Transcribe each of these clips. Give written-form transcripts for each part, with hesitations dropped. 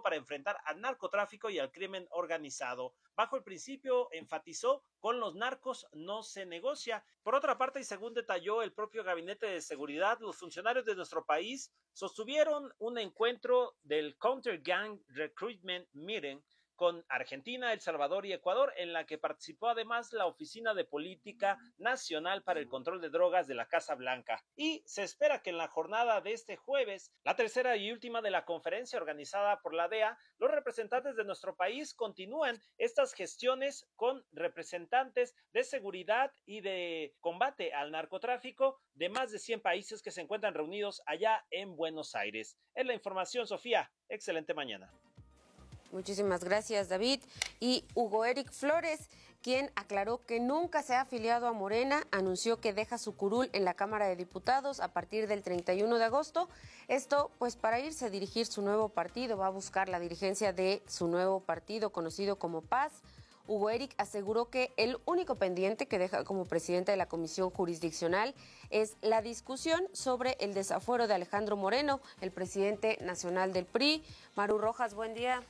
único para enfrentar al narcotráfico y al crimen organizado. Bajo el principio, enfatizó, con los narcos no se negocia. Por otra parte, y según detalló el propio Gabinete de Seguridad, los funcionarios de nuestro país sostuvieron un encuentro del Counter Gang Recruitment Meeting con Argentina, El Salvador y Ecuador, en la que participó además la Oficina de Política Nacional para el Control de Drogas de la Casa Blanca. Y se espera que en la jornada de este jueves, la tercera y última de la conferencia organizada por la DEA, los representantes de nuestro país continúan estas gestiones con representantes de seguridad y de combate al narcotráfico de más de 100 países que se encuentran reunidos allá en Buenos Aires. Es la información, Sofía. Excelente mañana. Muchísimas gracias, David. Y Hugo Eric Flores, quien aclaró que nunca se ha afiliado a Morena, anunció que deja su curul en la Cámara de Diputados a partir del 31 de agosto. Esto, pues, para irse a dirigir su nuevo partido, va a buscar la dirigencia de su nuevo partido conocido como Paz. Hugo Eric aseguró que el único pendiente que deja como presidente de la Comisión Jurisdiccional es la discusión sobre el desafuero de Alejandro Moreno, el presidente nacional del PRI. Maru Rojas, buen día.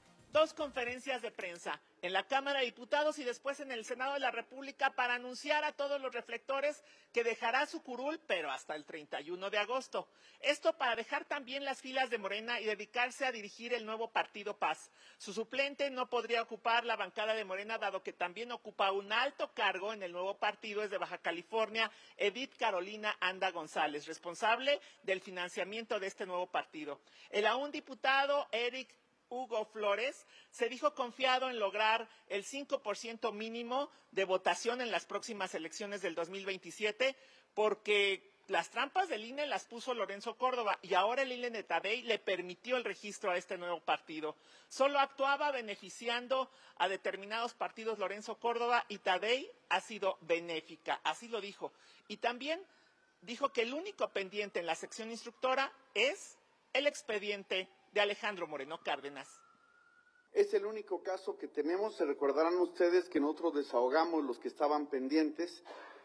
2 conferencias de prensa en la Cámara de Diputados y después en el Senado de la República para anunciar a todos los reflectores que dejará su curul, pero hasta el 31 de agosto. Esto para dejar también las filas de Morena y dedicarse a dirigir el nuevo partido Paz. Su suplente no podría ocupar la bancada de Morena, dado que también ocupa un alto cargo en el nuevo partido, es de Baja California, Edith Carolina Anda González, responsable del financiamiento de este nuevo partido. El aún diputado Hugo Flores se dijo confiado en lograr el 5% mínimo de votación en las próximas elecciones del 2027, porque las trampas del INE las puso Lorenzo Córdoba y ahora el INE de Tadei le permitió el registro a este nuevo partido. Solo actuaba beneficiando a determinados partidos Lorenzo Córdoba y Tadei ha sido benéfica, así lo dijo. Y también dijo que el único pendiente en la sección instructora es el expediente de Alejandro Moreno Cárdenas. Es el único caso que tenemos. Se recordarán ustedes que nosotros desahogamos los que estaban pendientes.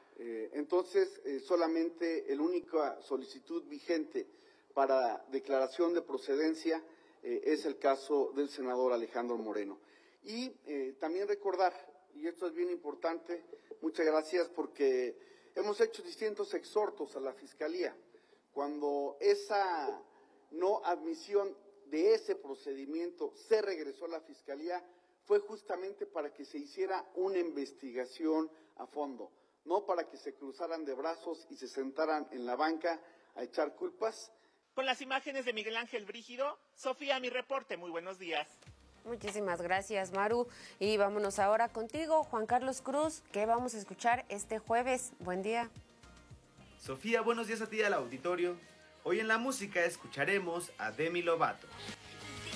Entonces, solamente la única solicitud vigente para declaración de procedencia es el caso del senador Alejandro Moreno. Y también recordar, y esto es bien importante, muchas gracias, porque hemos hecho distintos exhortos a la Fiscalía. Cuando esa no admisión de ese procedimiento se regresó a la Fiscalía, fue justamente para que se hiciera una investigación a fondo, no para que se cruzaran de brazos y se sentaran en la banca a echar culpas. Con las imágenes de Miguel Ángel Brígido, Sofía, mi reporte. Muy buenos días. Muchísimas gracias, Maru. Y vámonos ahora contigo, Juan Carlos Cruz. ¿Qué vamos a escuchar este jueves? Buen día. Sofía, buenos días a ti y al auditorio. Hoy en la música escucharemos a Demi Lovato.